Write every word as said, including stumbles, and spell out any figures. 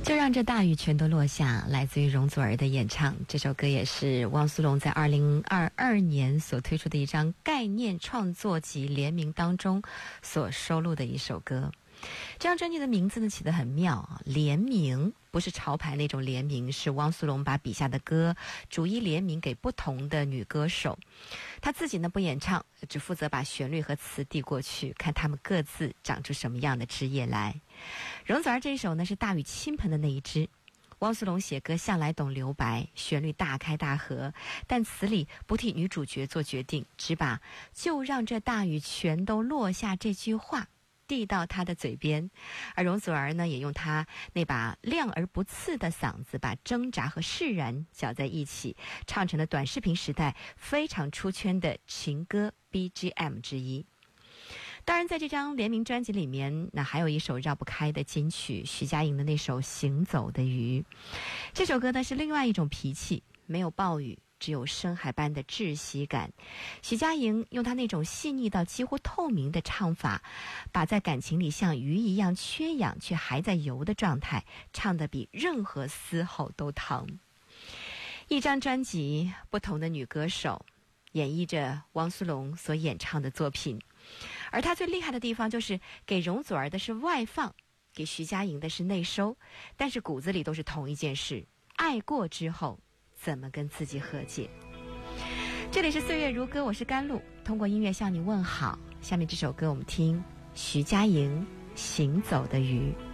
就让这大雨全都落下，来自于容祖儿的演唱。这首歌也是汪苏泷在二零二二年所推出的一张概念创作集联名当中所收录的一首歌。这张专辑的名字呢起得很妙啊，联名不是潮牌那种联名，是汪苏泷把笔下的歌逐一联名给不同的女歌手，他自己呢不演唱，只负责把旋律和词递过去，看他们各自长出什么样的枝叶来。容祖儿这一首呢是大雨倾盆的那一支。汪苏泷写歌向来懂留白，旋律大开大合，但词里不替女主角做决定，只把就让这大雨全都落下这句话递到他的嘴边。而容祖儿呢也用他那把亮而不刺的嗓子，把挣扎和释然搅在一起，唱成了短视频时代非常出圈的情歌 B G M 之一。当然在这张联名专辑里面，那还有一首绕不开的金曲，徐佳莹的那首行走的鱼。这首歌呢是另外一种脾气，没有暴雨，只有深海般的窒息感。徐佳莹用她那种细腻到几乎透明的唱法，把在感情里像鱼一样缺氧却还在游的状态唱得比任何嘶吼都疼。一张专辑，不同的女歌手演绎着汪苏泷所演唱的作品，而他最厉害的地方就是给容祖儿的是外放，给徐佳莹的是内收，但是骨子里都是同一件事，爱过之后怎么跟自己和解。这里是岁月如歌，我是甘露，通过音乐向你问好。下面这首歌我们听徐佳莹行走的鱼。